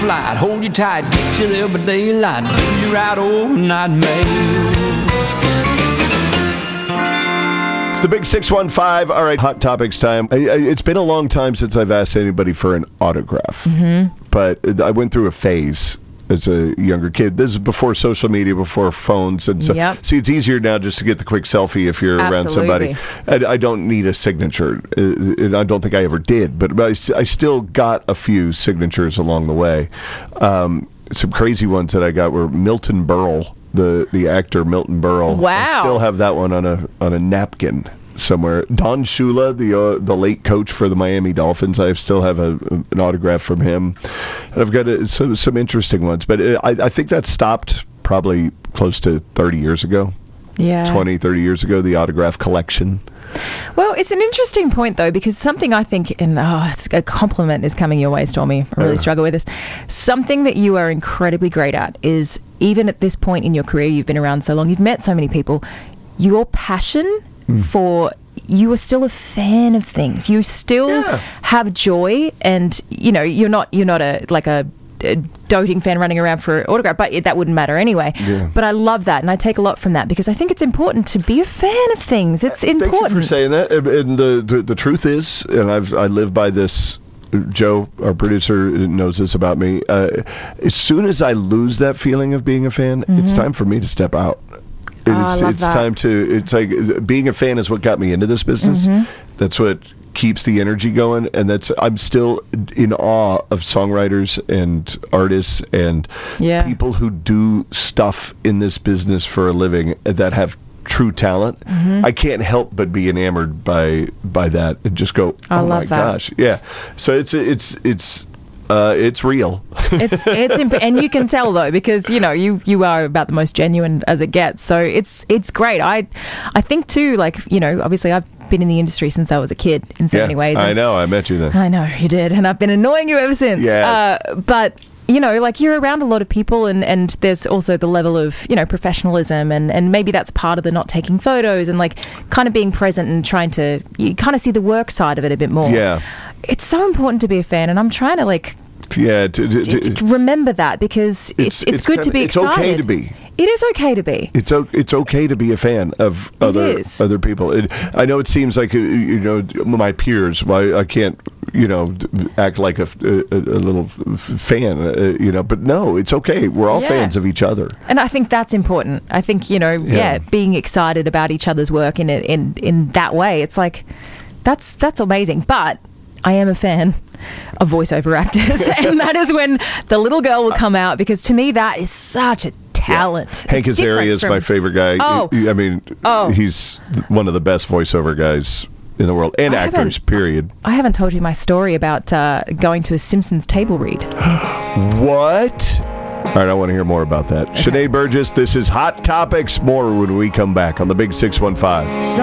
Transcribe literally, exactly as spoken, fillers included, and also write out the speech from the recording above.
flight. Hold you tight, get you there by daylight. Do you ride overnight mail? It's the Big six one five. All right, Hot Topics time. I, I, it's been a long time since I've asked anybody for an autograph. Mm-hmm. But I went through a phase as a younger kid. This is before social media, before phones. And so, yep. see, it's easier now just to get the quick selfie if you're Absolutely. around somebody. I, I don't need a signature. Uh, I don't think I ever did, but I, I still got a few signatures along the way. Um, some crazy ones that I got were Milton Berle, the, the actor Milton Berle. Wow. I still have that one on a on a napkin somewhere. Don Shula, the uh, the late coach for the Miami Dolphins, I still have a, an autograph from him. And I've got a, some, some interesting ones, but it, I, I think that stopped probably close to thirty years ago. Yeah. twenty, thirty years ago, the autograph collection. Well, it's an interesting point, though, because something I think, and oh, it's a compliment is coming your way, Stormy. I really Uh. struggle with this. Something that you are incredibly great at is, even at this point in your career, you've been around so long, you've met so many people, your passion mm. for... you are still a fan of things. You still yeah. have joy, and you know you're not you're not a like a, a doting fan running around for an autograph, but it, that wouldn't matter anyway. Yeah. But I love that, and I take a lot from that because I think it's important to be a fan of things. It's Thank important. you for saying that. And and the, the the truth is, and I've I live by this. Joe, our producer, knows this about me. Uh, as soon as I lose that feeling of being a fan, mm-hmm. it's time for me to step out. Oh, It's, I love it's that. time to, it's like being a fan is what got me into this business. Mm-hmm. That's what keeps the energy going. And that's, I'm still in awe of songwriters and artists and Yeah. people who do stuff in this business for a living that have true talent. Mm-hmm. I can't help but be enamored by, by that and just go, I oh my love that. gosh. Yeah. So it's, it's, it's, Uh, it's real. It's it's imp- and you can tell though because you know you you are about the most genuine as it gets. So it's it's great. I I think too, like you know, obviously I've been in the industry since I was a kid in so yeah, many ways. I know. I met you then. I know you did, and I've been annoying you ever since. Yes. Uh, but you know, like you're around a lot of people, and, and there's also the level of you know professionalism, and, and maybe that's part of the not taking photos and like kind of being present and trying to you kind of see the work side of it a bit more. Yeah. It's so important to be a fan, and I'm trying to like. Yeah, to, to, to, to remember that because it's it's, it's good kinda, to be it's excited. It's okay to be. It is okay to be. It's o- it's okay to be a fan of It other is. other people. It, I know it seems like uh, you know my peers. Why I can't you know act like a, a, a little f- fan. Uh, you know, but no, it's okay. We're all Yeah. fans of each other. And I think that's important. I think you know, yeah, Yeah. being excited about each other's work in it in in that way. It's like that's that's amazing. But I am a fan of voiceover actors, and that is when the little girl will come out because to me that is such a talent. Yeah. Hank It's Azaria different is from- my favorite guy. Oh. I I mean, Oh. he's one of the best voiceover guys in the world, and I actors. haven't- Period. I haven't told you my story about uh, going to a Simpsons table read. What? All right, I want to hear more about that. Okay. Sinead Burgess, this is Hot Topics. More when we come back on the Big six one five.